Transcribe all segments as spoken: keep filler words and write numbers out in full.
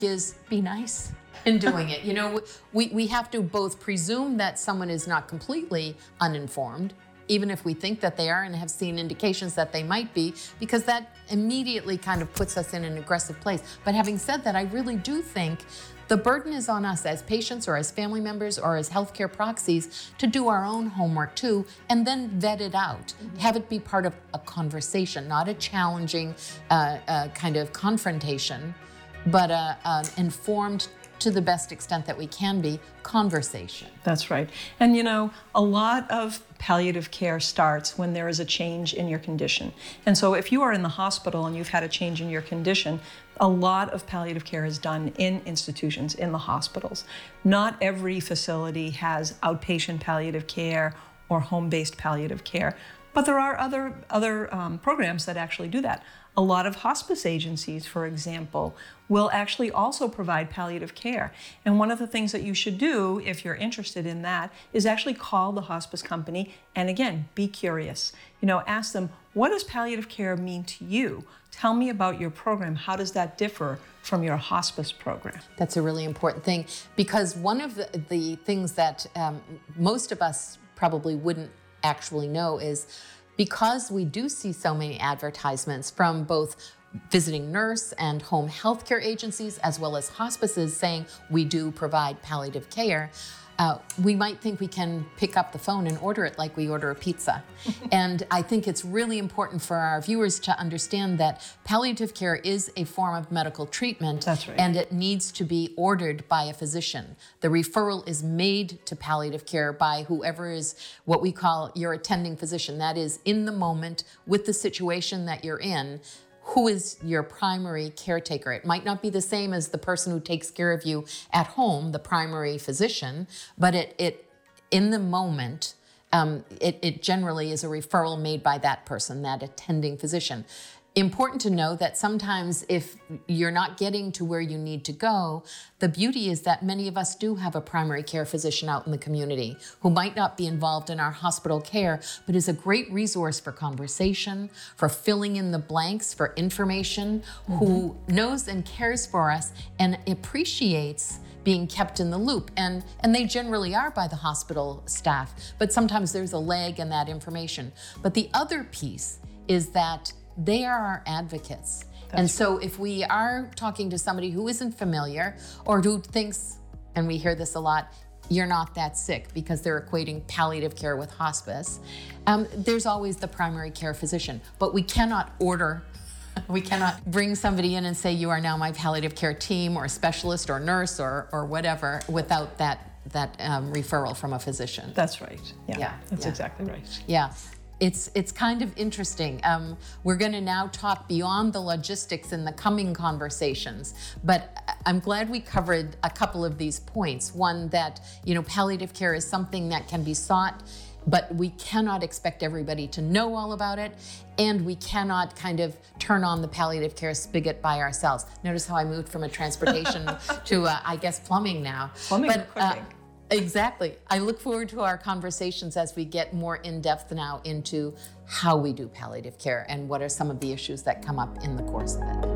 is be nice in doing it. You know, we, we have to both presume that someone is not completely uninformed, even if we think that they are and have seen indications that they might be, because that immediately kind of puts us in an aggressive place. But having said that, I really do think the burden is on us as patients or as family members or as healthcare proxies to do our own homework too, and then vet it out. Mm-hmm. Have it be part of a conversation, not a challenging uh, uh, kind of confrontation, but a, an informed, to the best extent that we can be, conversation. That's right. And you know, a lot of palliative care starts when there is a change in your condition. And so if you are in the hospital and you've had a change in your condition, a lot of palliative care is done in institutions, in the hospitals. Not every facility has outpatient palliative care or home-based palliative care, but there are other, other um, programs that actually do that. A lot of hospice agencies, for example, will actually also provide palliative care. And one of the things that you should do, if you're interested in that, is actually call the hospice company and, again, be curious. You know, ask them, what does palliative care mean to you? Tell me about your program. How does that differ from your hospice program? That's a really important thing, because one of the, the things that um, most of us probably wouldn't actually know is, because we do see so many advertisements from both visiting nurse and home healthcare agencies, as well as hospices saying we do provide palliative care, uh, we might think we can pick up the phone and order it like we order a pizza. And I think it's really important for our viewers to understand that palliative care is a form of medical treatment. That's right. And it needs to be ordered by a physician. The referral is made to palliative care by whoever is what we call your attending physician. That is, in the moment with the situation that you're in, who is your primary caretaker. It might not be the same as the person who takes care of you at home, the primary physician, but it, it in the moment, um, it, it generally is a referral made by that person, that attending physician. Important to know that sometimes if you're not getting to where you need to go, the beauty is that many of us do have a primary care physician out in the community who might not be involved in our hospital care, but is a great resource for conversation, for filling in the blanks, for information, mm-hmm. who knows and cares for us and appreciates being kept in the loop. And, and they generally are by the hospital staff, but sometimes there's a lag in that information. But the other piece is that they are our advocates. That's and so if we are talking to somebody who isn't familiar or who thinks, and we hear this a lot, you're not that sick, because they're equating palliative care with hospice, um, there's always the primary care physician. But we cannot order, we cannot bring somebody in and say, you are now my palliative care team or specialist or nurse or, or whatever, without that, that um, referral from a physician. That's right. Yeah, yeah that's yeah. exactly right. Yeah. It's, it's kind of interesting. Um, we're going to now talk beyond the logistics in the coming conversations, but I'm glad we covered a couple of these points. One, that, you know, palliative care is something that can be sought, but we cannot expect everybody to know all about it, and we cannot kind of turn on the palliative care spigot by ourselves. Notice how I moved from a transportation to, uh, I guess, plumbing now. Plumbing but, and cooking. Uh, Exactly. I look forward to our conversations as we get more in-depth now into how we do palliative care and what are some of the issues that come up in the course of it.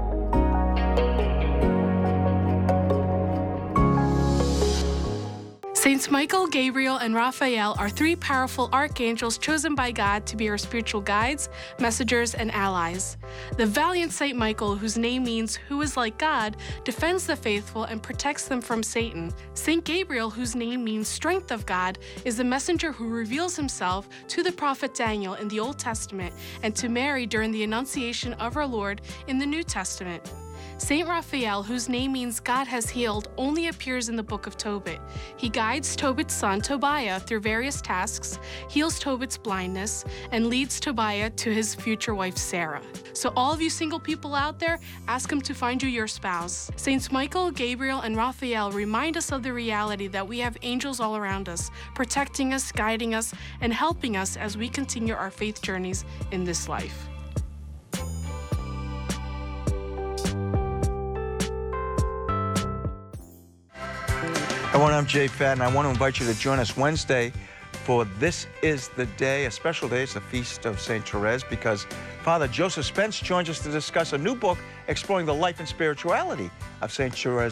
Saints Michael, Gabriel, and Raphael are three powerful archangels chosen by God to be our spiritual guides, messengers, and allies. The valiant Saint Michael, whose name means "who is like God," defends the faithful and protects them from Satan. Saint Gabriel, whose name means "strength of God," is the messenger who reveals himself to the prophet Daniel in the Old Testament and to Mary during the Annunciation of our Lord in the New Testament. Saint Raphael, whose name means God has healed, only appears in the book of Tobit. He guides Tobit's son Tobiah through various tasks, heals Tobit's blindness, and leads Tobiah to his future wife Sarah. So all of you single people out there, ask him to find you your spouse. Saints Michael, Gabriel, and Raphael remind us of the reality that we have angels all around us, protecting us, guiding us, and helping us as we continue our faith journeys in this life. Everyone, I'm Jay Fadden. I want to invite you to join us Wednesday for This Is the Day, a special day. It's the Feast of Saint Therese, because Father Joseph Spence joins us to discuss a new book exploring the life and spirituality of of Saint Therese